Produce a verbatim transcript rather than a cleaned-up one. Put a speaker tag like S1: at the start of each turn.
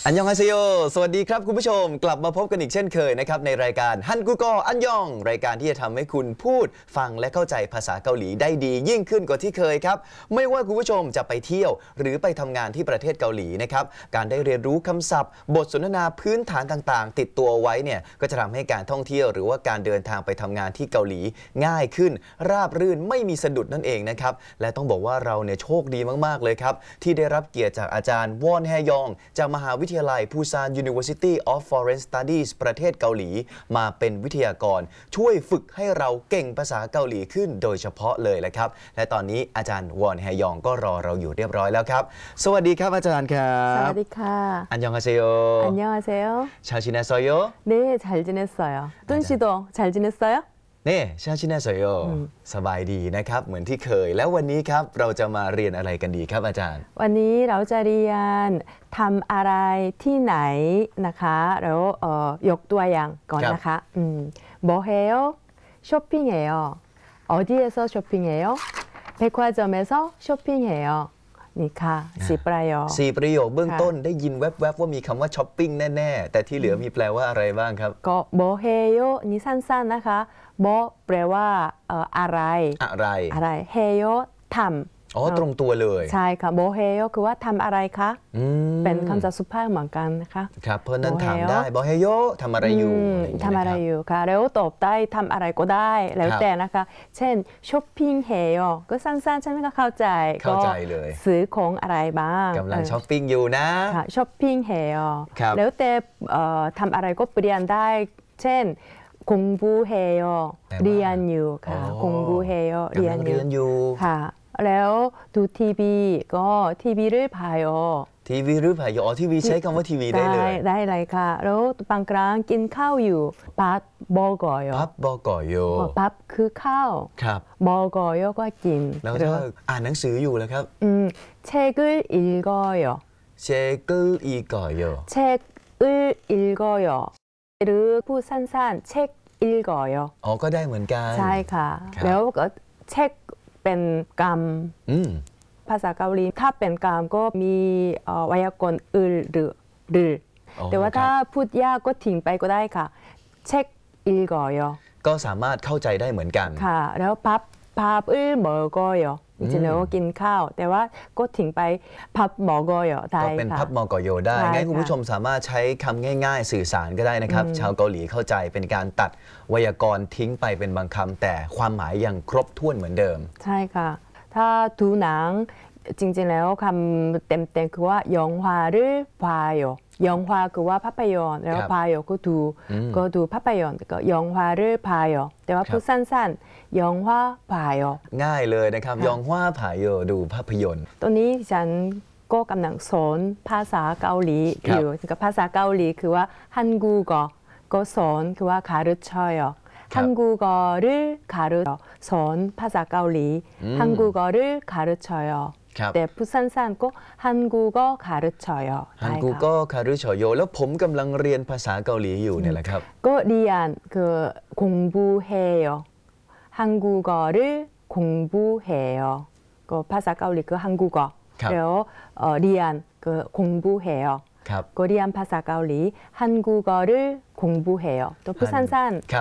S1: อันยองฮาเซโยสวัสดีครับคุณผู้ชมกลับมาพบกันอีกเช่นเคยนะครับในรายการฮันกูกออันยองรายการที่จะทำให้คุณพูดฟังและเข้าใจภาษาเกาหลีได้ดียิ่งขึ้นกว่าที่เคยครับไม่ว่าคุณผู้ชมจะไปเที่ยวหรือไปทำงานที่ประเทศเกาหลีนะครับการได้เรียนรู้คำศัพท์บทสนทนาพื้นฐานต่างๆติดตัวไว้เนี่ยก็จะทำให้การท่องเที่ยวหรือว่าการเดินทางไปทำงานที่เกาหลีง่ายขึ้นราบรื่นไม่มีสะดุดนั่นเองนะครับและต้องบอกว่าเราเนี่ยโชคดีมากๆเลยครับที่ได้รับเกียรติจากอาจารย์วอนแฮยองจากมหาวิทยาลัยปูซาน University of Foreign Studies ประเทศเกาหลีมาเป็นวิทยากรช่วยฝึกให้เราเก่งภาษาเกาหลีขึ้นโดยเฉพาะเลยแหละครับและตอนนี้อาจารย์วอนแฮยองก็รอเราอยู่เรียบร้อยแล้วครับสวัสดีครับอาจารย์ครับ
S2: สวัสดีค่ะ
S1: อันยองฮาเซโย
S2: อันยองฮาเซโย
S1: 잘 지냈어요?
S2: 네, 잘 지냈어요. 뚠 씨도 잘 지냈어요?
S1: 네, 잘 지냈어요. สบายดีนะครับเหมือนที่เคยแล้ววันนี้ครับเราจะมาเรียนอะไรกันดีครับอาจารย์
S2: วันนี้เราจะเรียนทำอะไรที่ไหนนะคะแล้วเอ่อยกตัวอย่างก่อนนะคะอืม뭐 해요? 쇼핑해요. 어디에서 쇼핑해요? 백화점에서 쇼핑해요. นี่ค่ะสี่ประโยค
S1: สี่ประโยคเบื้องต้นได้ยินแวบๆว่ามีคำว่าช้อปปิ้งแน่ๆแต่ที่เหลือมีแปลว่าอะไรบ้างครับ
S2: ก็뭐 해요นี่สั้นๆนะคะ뭐แปลว่าเอ่ออะไร
S1: อะไร
S2: อะไร 해요 ทำ
S1: อ๋อตรงตัวเลย
S2: ใช่ค่ะ뭐 해요คือว่าทำอะไรคะเป็นคำศัพท์สุภาพเหมือนกันนะคะ
S1: ครับเพราะนั้นถามได้뭐 해요ทำอะไรอยู่
S2: ทำอะไรอยู่ค่ะแล้วตอบได้ทำอะไรก็ได้แล้วแต่นะคะเช่นช้อปปิ้ง해요ก็สั้นๆฉันก็เข้าใจ
S1: เข้าใจเลย
S2: ซื้อของอะไรบ้าง
S1: กำลังช้อปปิ้งอยู่นะ
S2: ค่ะช้อปปิ้ง해요แล้วแต่ทำอะไรก็เปลี่ยนได้เช่น공부해요เรียนอยู่ค่ะ공부해요เรียน
S1: อยู่
S2: ค่ะแล้วดูทีวีก็ทีวีหรือ봐요
S1: ทีวีหรือ봐อ๋อทีวีใช้คำว่าทีวีได้เลย
S2: ได้เลยค่ะแล้วบางครั้งกินข้าวอยู่밥 먹어요
S1: 밥 먹어요
S2: 밥คือข้าว
S1: ครับ
S2: 먹어요ก็กิน
S1: แล้วถ้าอ่านหนังสืออยู่แล้วครับ
S2: อืม책을 읽어요
S1: 책을 읽어요
S2: 책을 읽어요หรือพูดสั้นๆเช็คอิลกอย
S1: อ๋อก็ได้เหมือนกัน
S2: ใช่ค่ะแล้วก็เช็คเป็นกรรมภาษาเกาหลีถ้าเป็นกรรมก็มีไวยากรณ์อึลหรือหรือแต่ว่าถ้าพูดยากก็ทิ้งไปก็ได้ค่ะเช็คอิลกอย
S1: ก็สามารถเข้าใจได้เหมือนกัน
S2: ค่ะแล้วพับพับอึลเมอร์กอยจริงๆแล้วกินข้าวแต่ว่าก็ทิ้งไปพับมอกอยได้
S1: ก็เป็นพับมอกอยได้งั้นคุณผู้ชมสามารถใช้คำง่ายๆสื่อสารก็ได้นะครับชาวเกาหลีเข้าใจเป็นการตัดไวยากรณ์ทิ้งไปเป็นบางคำแต่ความหมายยังครบถ้วนเหมือนเดิม
S2: ใช่ค่ะถ้าดูหนังจริงๆแล้วคำเต็มๆคือว่า영화를봐요 영화คือว่าภาพยนตร์แล้ว봐요ก็ดูก็ดูภาพยนตร์ก็영화를봐요แต่ว่าพูดสั้นๆ영화 봐요
S1: ง่ายเลยนะครับ영화 봐요ดูภาพยนตร์
S2: ตอนนี้ฉันก็กำลังสอนภาษาเกาหลีอยู่กับภาษาเกาหลีคือว่าฮันกูก็ก็สอนคือว่า가르쳐요 한국어를 가르สอนภาษาเกาหลี 한국어를 가르쳐요แต่พูดสั้นๆก็ 한국어 가르쳐요
S1: 한국어 가르쳐요แล้วผมกำลังเรียนภาษาเกาหลีอยู่เนี่ยแหละครับ
S2: ก็เรียนคือ 공부해요 한국어를 공부해요ก็ภาษาเกาหลีคือ 한국어แล้วเรียนคือ 공부해요ก็เรียนภาษาเกาหลี 한국어를 공부해요 ตัวพูดสั้นๆ